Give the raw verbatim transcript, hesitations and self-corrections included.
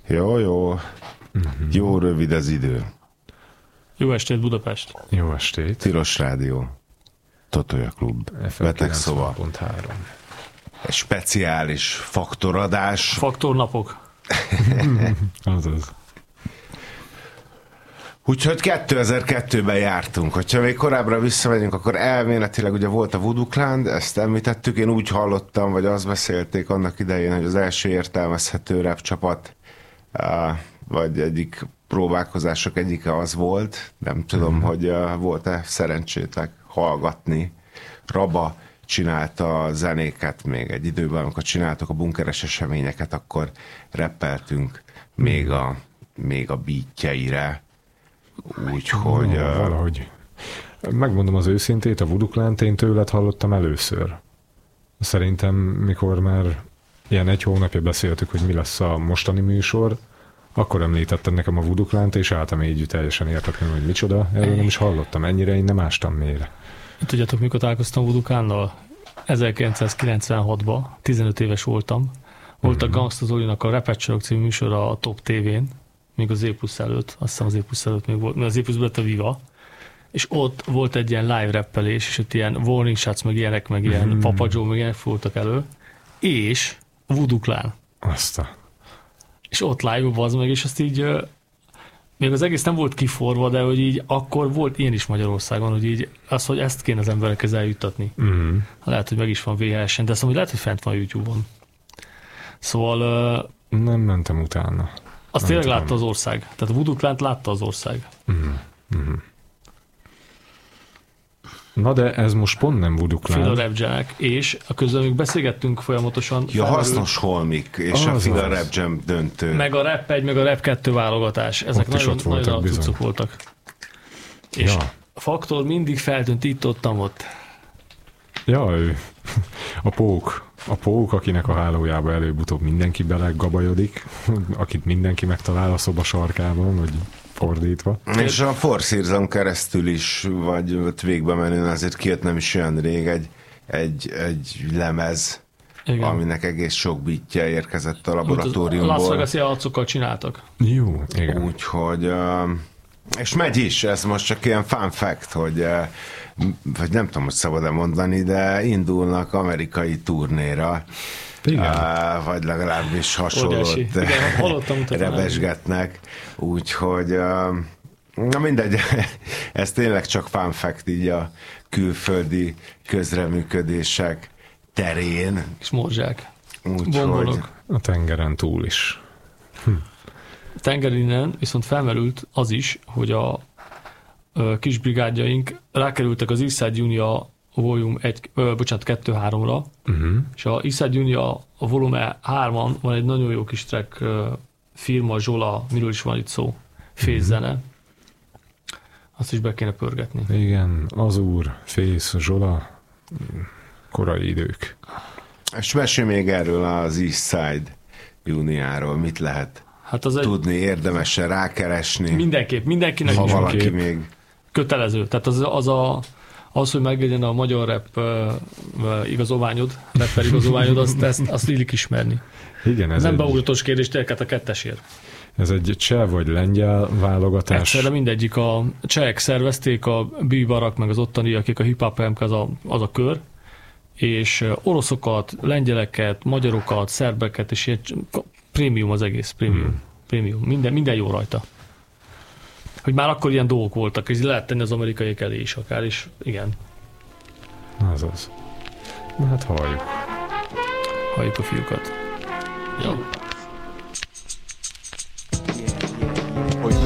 Jó, jó. Mm-hmm. Jó rövid az idő. Jó estét, Budapest. Jó estét. Tilos Rádió. Totoja Klub. Betegszoba. Egy speciális faktoradás. Faktornapok. Azaz. Úgyhogy kétezer-kettőben jártunk. Hogyha még korábbra visszamegyünk, akkor elméletileg ugye volt a Voodoo Clan, ezt említettük. Én úgy hallottam, vagy azt beszélték annak idején, hogy az első értelmezhető rap csapat, vagy egyik próbálkozások egyike az volt. Nem tudom, mm. hogy volt-e szerencsétek hallgatni. Raba csinálta a zenéket még egy időben, amikor csináltak a bunkeres eseményeket, akkor rappeltünk mm. még a, még a beatjeire. Úgyhogy... No, uh... valahogy. Megmondom az őszintét, a Voodoo Clan-t én tőled hallottam először. Szerintem, mikor már ilyen egy hónapja beszéltük, hogy mi lesz a mostani műsor, akkor említetted nekem a Voodoo Clan-t, és álltam így teljesen értetlenül, hogy micsoda. Erről nem is hallottam. Ennyire én nem ástam mélyre. Tudjátok, mikor találkoztam Voodoo Clan-nal? ezerkilencszázkilencvenhatban, tizenöt éves voltam. Volt mm-hmm. a Gangsta Zolinak a Repetcsörök című műsora a Top tévén, még az Z Plus előtt, azt hiszem az Z Plus előtt még volt, mert az Z Plus lett a Viva, és ott volt egy ilyen live rappelés, és ott ilyen Warning Shots, meg ilyenek, meg ilyen mm. Papa Joe, meg ilyenek fordultak elő, és Voodoo Clan. Azt a... És ott live-ban az meg, és azt így, még az egész nem volt kiforva, de hogy így akkor volt ilyen is Magyarországon, hogy így az, hogy ezt kéne az emberekhez eljuttatni. Mm. Lehet, hogy meg is van vé há es-en, de azt mondom, hogy lehet, hogy fent van YouTube-on. Szóval... Nem mentem utána. Azt tényleg látta az ország. Tehát a Voodoo Clan-t látta az ország. Mm. Mm. Na de ez most pont nem Voodoo Clan. Fila Rap Jam-ek, és a közben még beszélgettünk folyamatosan. Ja, felmerül, hasznos holmik, és az a Fila Rap Jam döntő. Meg a Rap egy, meg a Rap kettő válogatás. Ezek ott nagyon, nagyon a cuccok voltak. És ja. A Faktor mindig feltűnt itt-ottam ott. Ja, ő. A pók. A pók, akinek a hálójába előbb-utóbb mindenki belegabajodik, akit mindenki megtalál a szoba sarkában, vagy fordítva. És a Four Seasons keresztül is, vagy ott végbe menően azért kijött nem is olyan rég egy, egy, egy lemez, igen. Aminek egész sok beatje érkezett a laboratóriumból. Las Vegas-i arcokkal csináltak. Jó, igen. Úgyhogy, és megy is, ez most csak ilyen fun fact, hogy vagy nem tudom, hogy szabad-e mondani, de indulnak amerikai turnéra. Uh, vagy legalábbis hasonlót rebesgetnek. Úgyhogy uh, na mindegy, ez tényleg csak fun fact így a külföldi közreműködések terén. És morzsák. Úgyhogy a tengeren túl is. Hm. Tengerinen viszont felmerült az is, hogy a ö, kis brigádjaink rákerültek az Eastside Junior Volume egy, ö, bocsánat, kettő háromra, uh-huh. és a Eastside Junior a Volume hárman van egy nagyon jó kis track, ö, firma, Zsola, miről is van itt szó, fészzene. Uh-huh. Azt is be kéne pörgetni. Igen, az úr, Fész, Zsola, korai idők. És mesélj még erről az Eastside Juniorról, mit lehet hát az tudni, egy... érdemes-e rákeresni? Mindenképp, mindenkinek ha is valaki kép. még kötelező. Tehát az, az a az, hogy meglegyen a magyar rap uh, uh, igazolványod, rapper igazolványod, azt, ezt, azt illik ismerni. Igen, ez nem egy... beugratós kérdés, tényleg a kettesért. Ez egy cseh vagy lengyel válogatás. Egyszerre mindegyik, a csehek szervezték, a B-barak, meg az ottani, akik a hip-hop az a, az a kör, és oroszokat, lengyeleket, magyarokat, szerbeket, és ilyen prémium az egész, prémium. Hmm. prémium. Minden, minden jó rajta. Hogy már akkor ilyen dolgok voltak, és lehet tenni az amerikaiak elé is akár, és igen. Azaz. Na hát halljuk. Halljuk a fiúkat. Jó.